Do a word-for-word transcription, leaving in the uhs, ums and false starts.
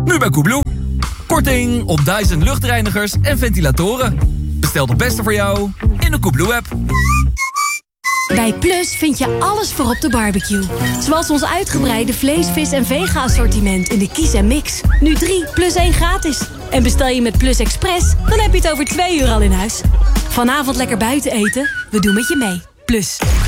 Nu bij Koebloe. Korting op Dyson luchtreinigers en ventilatoren. Bestel de beste voor jou in de Koebloe-app. Bij Plus vind je alles voor op de barbecue. Zoals ons uitgebreide vlees, vis en vega-assortiment in de Kies en Mix. Nu drie plus één gratis. En bestel je met Plus Express, dan heb je het over twee uur al in huis. Vanavond lekker buiten eten? We doen met je mee. Plus.